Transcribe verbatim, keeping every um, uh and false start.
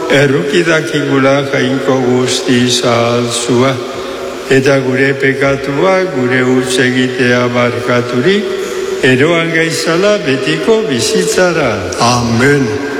errukidakigula jainko guzti zahalzua, eta gure pekatua gure huts egitea barkaturik, eroan gaizala betiko bizitzara. Amen.